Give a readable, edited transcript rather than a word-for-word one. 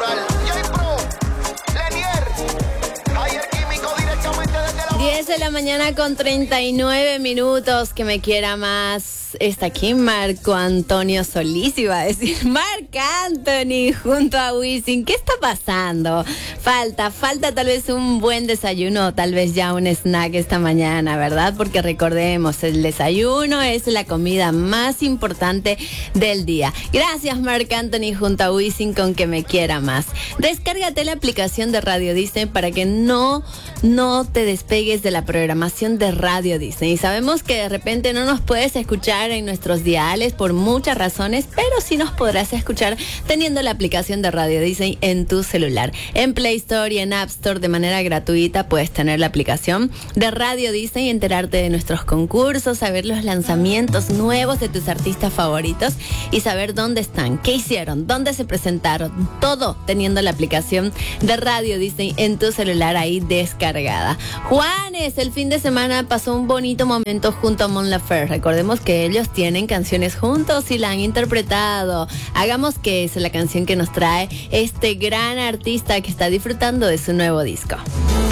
Natural. J-Pro, Lenier, Ayer Químico directamente desde la... 10 de la mañana con 39 minutos. Que me quiera más. Está aquí Marco Antonio Solís, iba a decir Marc Anthony junto a Wisin. ¿Qué está pasando? Falta tal vez un buen desayuno o tal vez ya un snack esta mañana, ¿verdad? Porque recordemos, el desayuno es la comida más importante del día. Gracias Marc Anthony junto a Wisin con Que me quiera más. Descárgate la aplicación de Radio Disney para que no te despegues de la programación de Radio Disney. Y sabemos que de repente no nos puedes escuchar en nuestros diales por muchas razones, pero sí nos podrás escuchar teniendo la aplicación de Radio Disney en tu celular. En Play Store y en App Store de manera gratuita puedes tener la aplicación de Radio Disney y enterarte de nuestros concursos, saber los lanzamientos nuevos de tus artistas favoritos y saber dónde están, qué hicieron, dónde se presentaron, todo teniendo la aplicación de Radio Disney en tu celular ahí descargada. Juanes, el fin de semana pasó un bonito momento junto a Mon Laferte. Recordemos que ellos tienen canciones juntos y la han interpretado. Hagamos que es la canción que nos trae este gran artista que está disfrutando de su nuevo disco.